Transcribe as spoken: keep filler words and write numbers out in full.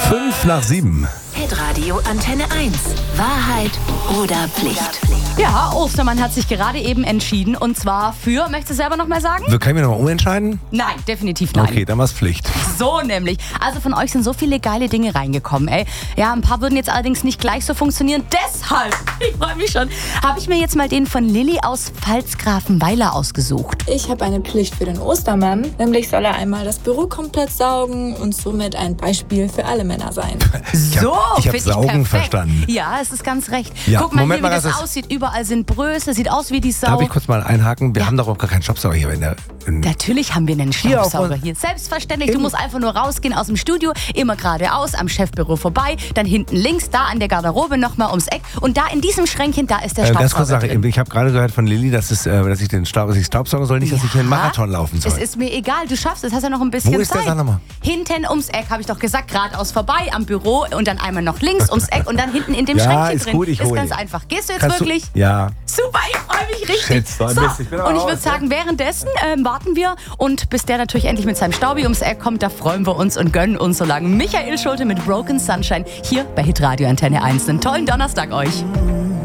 Fünf nach sieben. Hitradio Antenne eins. Wahrheit oder Pflicht? Ja, Ostermann hat sich gerade eben entschieden und zwar für, möchtest du selber nochmal sagen? Wir können wir nochmal umentscheiden? Nein, definitiv nein. Okay, dann war's Pflicht. So nämlich. Also von euch sind so viele geile Dinge reingekommen, ey. Ja, ein paar würden jetzt allerdings nicht gleich so funktionieren. Deshalb, ich freue mich schon, habe ich mir jetzt mal den von Lilly aus Pfalzgrafenweiler ausgesucht. Ich habe eine Pflicht für den Ostermann. Nämlich soll er einmal das Büro komplett saugen und somit ein Beispiel für alle Männer sein. So, ich habe find Saugen perfekt. verstanden. Ja, es ist ganz recht. Ja, Guck mal Moment hier, wie mal, das das ist- aussieht. Überall sind Brösel, sieht aus wie die Sau. Darf ich kurz mal einhaken? Wir Ja. haben doch auch gar keinen Staubsauger hier in der... In Natürlich haben wir einen Hier auf Staubsauger uns- hier. Selbstverständlich, du Im- musst einfach nur rausgehen aus dem Studio, immer geradeaus, am Chefbüro vorbei, dann hinten links, da an der Garderobe nochmal ums Eck und da in diesem Schränkchen, da ist der äh, ganz kurz Staubsauger Sache, drin. ich habe gerade gehört von Lilly, dass, es, äh, dass ich den Staub, dass ich Staubsaugen soll, nicht, dass ich hier einen Marathon laufen soll. Es ist mir egal, du schaffst es, hast ja noch ein bisschen Wo ist der, Zeit. sag noch mal? Hinten ums Eck, habe ich doch gesagt, geradeaus vorbei am Büro und dann einmal noch links ums Eck und dann hinten in dem Ja, Schränkchen ist drin. gut, ich ist hol ganz ihn. einfach. Gehst du jetzt Kannst wirklich? Du? Ja. Super, ich freue mich richtig. Schätz, so ein so, bisschen. Ich bin aber und ich raus, würde sagen, währenddessen ähm, warten wir und bis der natürlich endlich mit seinem Staubi ums Eck kommt, da freuen wir uns und gönnen uns so lange. Michael Schulte mit Broken Sunshine hier bei Hitradio Antenne eins. Einen tollen Donnerstag euch.